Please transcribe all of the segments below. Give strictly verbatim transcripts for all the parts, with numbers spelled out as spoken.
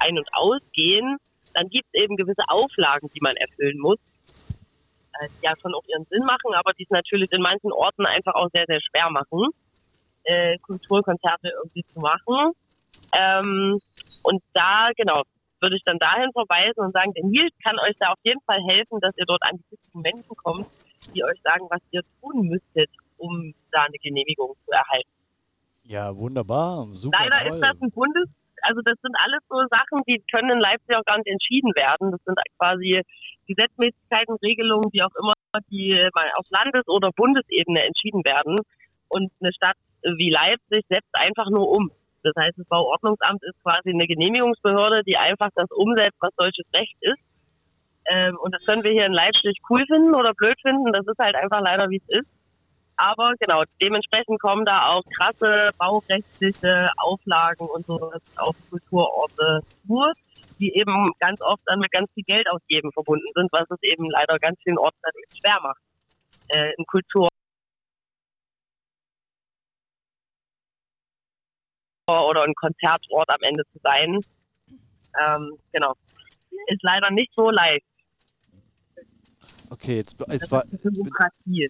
ein- und ausgehen, dann gibt es eben gewisse Auflagen, die man erfüllen muss, äh, die ja schon auch ihren Sinn machen, aber die es natürlich in manchen Orten einfach auch sehr, sehr schwer machen, äh, Kulturkonzerte irgendwie zu machen. Ähm, und da, genau, würde ich dann dahin verweisen und sagen, der Nils kann euch da auf jeden Fall helfen, dass ihr dort an die richtigen Menschen kommt, die euch sagen, was ihr tun müsstet, um da eine Genehmigung zu erhalten. Ja, wunderbar, super. Leider toll. ist das ein Bundes, also das sind alles so Sachen, die können in Leipzig auch gar nicht entschieden werden. Das sind quasi Gesetzmäßigkeiten, Regelungen, die auch immer, die mal auf Landes- oder Bundesebene entschieden werden. Und eine Stadt wie Leipzig setzt einfach nur um. Das heißt, das Bauordnungsamt ist quasi eine Genehmigungsbehörde, die einfach das umsetzt, was deutsches Recht ist. Ähm, und das können wir hier in Leipzig cool finden oder blöd finden. Das ist halt einfach leider, wie es ist. Aber genau, dementsprechend kommen da auch krasse baurechtliche Auflagen und sowas auf Kulturorte zu, die eben ganz oft dann mit ganz viel Geld ausgeben verbunden sind, was es eben leider ganz vielen Orten dann eben schwer macht, äh, ein Kultur- oder ein Konzertort am Ende zu sein. Ähm, genau. Ist leider nicht so leicht. Okay, jetzt, jetzt Das war. ist die Demokratie.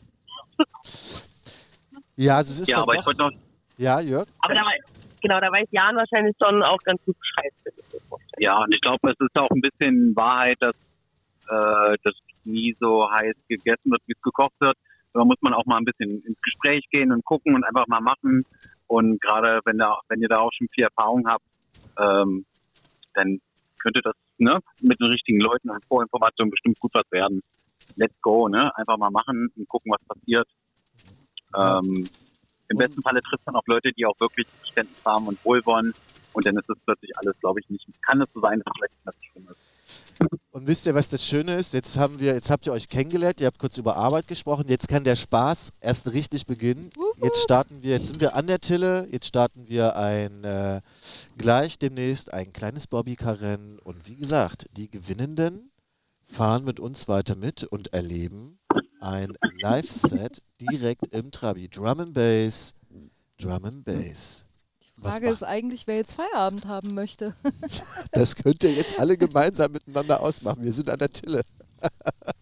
Ja, also es ist Ja, dann aber doch, ich wollte noch, Ja, Jörg? Aber da weiß, genau, da weiß Jan wahrscheinlich schon auch ganz gut Bescheid. ja, und ich glaube, es ist auch ein bisschen Wahrheit, dass äh, das nie so heiß gegessen wird, wie es gekocht wird. Da muss man auch mal ein bisschen ins Gespräch gehen und gucken und einfach mal machen. Und gerade wenn da, wenn ihr da auch schon viel Erfahrung habt, ähm, dann könnte das ne, mit den richtigen Leuten und Vorinformationen bestimmt gut was werden. Let's go, ne? Einfach mal machen und gucken, was passiert. Ähm, Im besten Falle trifft man auch Leute, die auch wirklich Verständnis haben und wohlwollen. Und dann ist es plötzlich alles, glaube ich, nicht. Kann es so sein, dass vielleicht das schlimm ist. Und wisst ihr, was das Schöne ist? Jetzt haben wir, jetzt habt ihr euch kennengelernt, ihr habt kurz über Arbeit gesprochen, jetzt kann der Spaß erst richtig beginnen. Jetzt starten wir, jetzt sind wir an der Tille, jetzt starten wir ein äh, gleich demnächst ein kleines Bobbycar-Rennen und wie gesagt, die Gewinnenden fahren mit uns weiter mit und erleben ein Live-Set direkt im Trabi. Drum and Bass, Drum and Bass. Die Frage ist eigentlich, wer jetzt Feierabend haben möchte. Das könnt ihr jetzt alle gemeinsam miteinander ausmachen. Wir sind an der Tille.